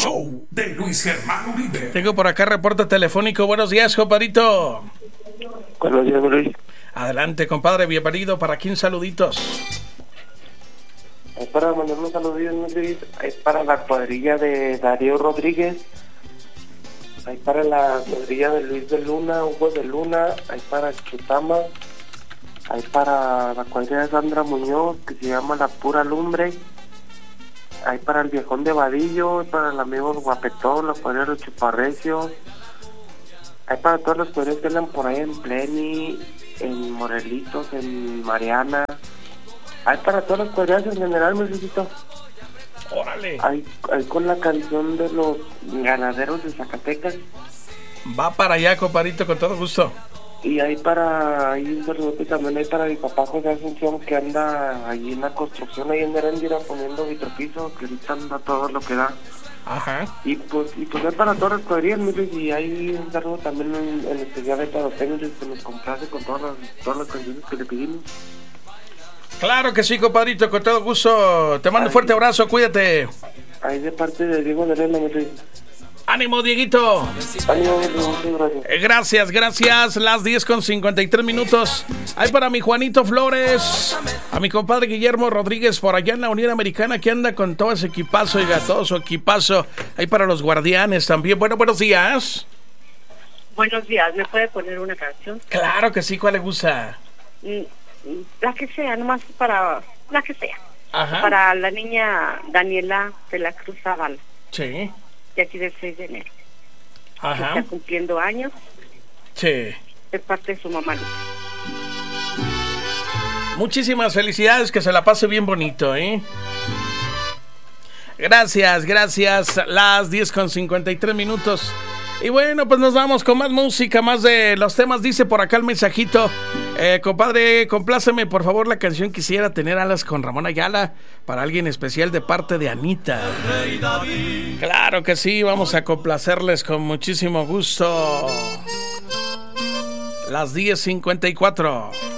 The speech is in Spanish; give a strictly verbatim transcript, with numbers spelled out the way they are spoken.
show de Luis Germán Uribe. Tengo por acá reporte telefónico. Buenos días, compadrito. Buenos días, Luis. Adelante, compadre, bienvenido. ¿Para quién saluditos? Es para mandar unos saluditos, Luis. Es para la cuadrilla de Darío Rodríguez. Hay para la cuadrilla de Luis de Luna, Hugo de Luna. Hay para Chutama. Hay para la cuadrilla de Sandra Muñoz, que se llama La Pura Lumbre. Hay para el Viejón de Vadillo. Hay para el amigo Guapetón, la cuadrilla de los Chuparrecios. Hay para todas las cuadrillas que andan por ahí en Pleni, en Morelitos, en Mariana. Hay para todas las cuadrillas en general, me felicito. Órale. Hay, hay con la canción de los ganaderos de Zacatecas. Va para allá, compadrito, con todo gusto. Y hay para, hay un saludote también, hay para mi papá José Asunción, que anda allí en la construcción, ahí en Heréndira, poniendo vitropiso, que ahorita anda todo lo que da. Ajá. Y pues, y pues hay para todas las cuadrillas, mire, y hay un saludo también en, en especial de para los técnicos que nos complace con todas las, todas las canciones que le pedimos. Claro que sí, compadrito, con todo gusto. Te mando un fuerte abrazo, cuídate. Ahí de parte de Diego de Lela, mire. ¡Ánimo, Dieguito! Ánimo, muchas gracias. Eh, Gracias, gracias. Las diez con cincuenta y tres minutos. Hay para mi Juanito Flores, a mi compadre Guillermo Rodríguez por allá en la Unión Americana, que anda con todo ese equipazo, oiga, todo su equipazo. Hay para los Guardianes también. Bueno, buenos días. Buenos días, ¿me puede poner una canción? Claro que sí, ¿cuál le gusta? Mm, La que sea, nomás para la que sea. Ajá. Para la niña Daniela de la Cruz Zavala, Sí. de aquí del seis de enero. Que Ajá. está cumpliendo años, Sí. de parte de su mamá Luisa. Muchísimas felicidades, que se la pase bien bonito, ¿eh? Gracias, gracias. Las diez con cincuenta y tres minutos. Y bueno, pues nos vamos con más música, más de los temas. Dice por acá el mensajito, eh, compadre, compláceme por favor la canción Quisiera tener alas con Ramón Ayala, para alguien especial de parte de Anita. Claro que sí, vamos a complacerles con muchísimo gusto. Las diez cincuenta y cuatro.